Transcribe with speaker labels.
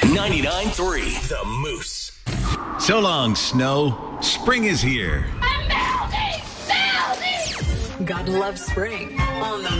Speaker 1: 99.3 The Moose. So long, snow. Spring is here.
Speaker 2: I'm melting! Melting! God loves spring on the